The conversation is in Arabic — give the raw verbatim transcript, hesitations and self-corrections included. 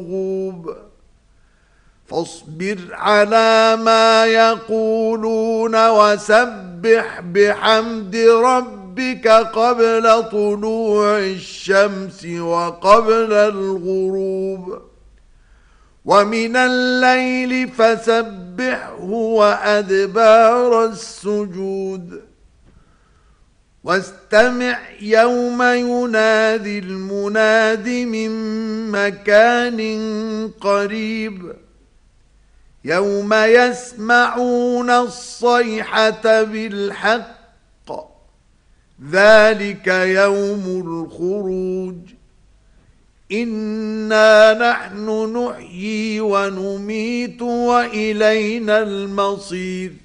فاصبر على ما يقولون وسبح بحمد ربك قبل طلوع الشمس وقبل الغروب ومن الليل فسبحه وأدبار السجود واستمع يوم ينادي المناد من مكان قريب يوم يسمعون الصيحة بالحق ذلك يوم الخروج إنا نحن نحيي ونميت وإلينا المصير